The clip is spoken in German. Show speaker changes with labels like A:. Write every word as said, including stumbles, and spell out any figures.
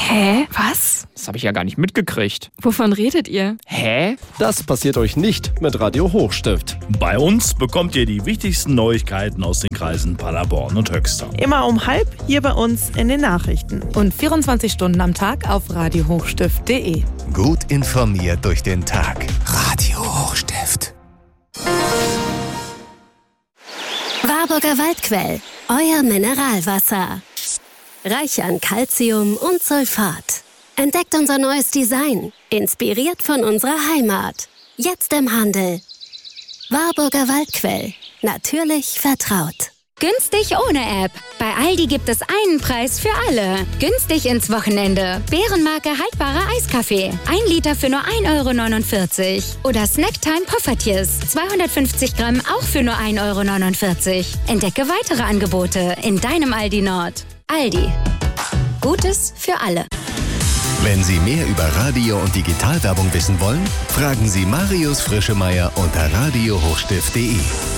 A: Hä? Was?
B: Das habe ich ja gar nicht mitgekriegt.
A: Wovon redet ihr?
B: Hä?
C: Das passiert euch nicht mit Radio Hochstift.
D: Bei uns bekommt ihr die wichtigsten Neuigkeiten aus den Kreisen Paderborn und Höxter.
E: Immer um halb hier bei uns in den Nachrichten.
A: Und vierundzwanzig Stunden am Tag auf radio hochstift punkt de.
F: Gut informiert durch den Tag. Radio Hochstift.
G: Warburger Waldquell, euer Mineralwasser. Reich an Calcium und Sulfat. Entdeckt unser neues Design, inspiriert von unserer Heimat. Jetzt im Handel. Warburger Waldquell, natürlich vertraut.
H: Günstig ohne App. Bei Aldi gibt es einen Preis für alle. Günstig ins Wochenende. Bärenmarke haltbarer Eiskaffee. Ein Liter für nur ein Euro neunundvierzig. Oder Snacktime Poffertjes. zweihundertfünfzig Gramm auch für nur ein Euro neunundvierzig. Entdecke weitere Angebote in deinem Aldi Nord. Aldi. Gutes für alle.
F: Wenn Sie mehr über Radio- und Digitalwerbung wissen wollen, fragen Sie Marius Frischemeier unter radio hochstift punkt de.